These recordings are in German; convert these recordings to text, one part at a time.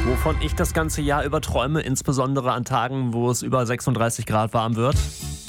Wovon ich das ganze Jahr über träume, insbesondere an Tagen, wo es über 36 Grad warm wird.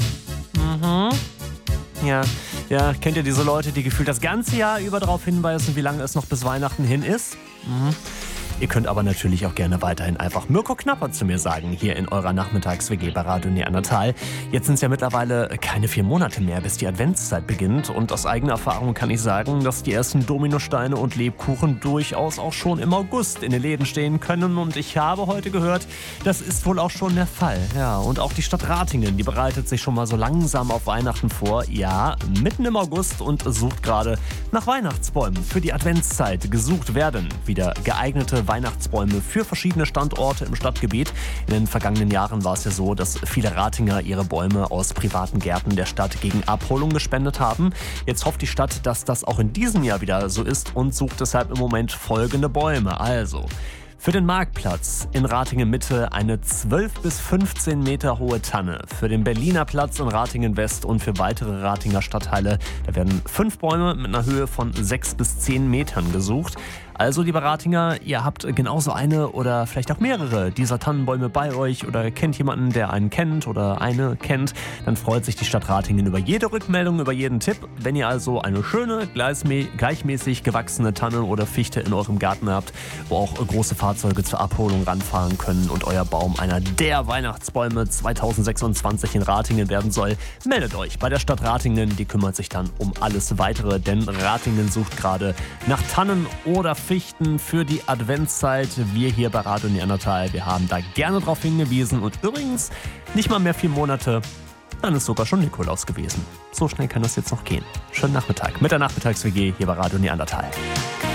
Ja, kennt ihr diese Leute, die gefühlt das ganze Jahr über darauf hinweisen, wie lange es noch bis Weihnachten hin ist? Ihr könnt aber natürlich auch gerne weiterhin einfach Mirko Knapper zu mir sagen, hier in eurer Nachmittags-WG bei Radio Neandertal. Jetzt sind es ja mittlerweile keine 4 Monate mehr, bis die Adventszeit beginnt. Und aus eigener Erfahrung kann ich sagen, dass die ersten Dominosteine und Lebkuchen durchaus auch schon im August in den Läden stehen können. Und ich habe heute gehört, das ist wohl auch schon der Fall. Ja, und auch die Stadt Ratingen, die bereitet sich schon mal so langsam auf Weihnachten vor. Ja, mitten im August und sucht gerade nach Weihnachtsbäumen für die Adventszeit. Gesucht werden wieder geeignete Weihnachtsbäume für verschiedene Standorte im Stadtgebiet. In den vergangenen Jahren war es ja so, dass viele Ratinger ihre Bäume aus privaten Gärten der Stadt gegen Abholung gespendet haben. Jetzt hofft die Stadt, dass das auch in diesem Jahr wieder so ist und sucht deshalb im Moment folgende Bäume. Also für den Marktplatz in Ratingen Mitte eine 12 bis 15 Meter hohe Tanne. Für den Berliner Platz in Ratingen West und für weitere Ratinger Stadtteile, da werden 5 Bäume mit einer Höhe von 6 bis 10 Metern gesucht. Also, liebe Ratinger, ihr habt genauso eine oder vielleicht auch mehrere dieser Tannenbäume bei euch oder kennt jemanden, der einen kennt oder eine kennt, dann freut sich die Stadt Ratingen über jede Rückmeldung, über jeden Tipp. Wenn ihr also eine schöne, gleichmäßig gewachsene Tanne oder Fichte in eurem Garten habt, wo auch große Fahrzeuge zur Abholung ranfahren können und euer Baum einer der Weihnachtsbäume 2026 in Ratingen werden soll, meldet euch bei der Stadt Ratingen, die kümmert sich dann um alles Weitere, denn Ratingen sucht gerade nach Tannen oder Fichten für die Adventszeit. Wir hier bei Radio Neandertal, wir haben da gerne drauf hingewiesen und übrigens nicht mal mehr 4 Monate, dann ist sogar schon Nikolaus gewesen. So schnell kann das jetzt noch gehen. Schönen Nachmittag mit der Nachmittags-WG hier bei Radio Neandertal.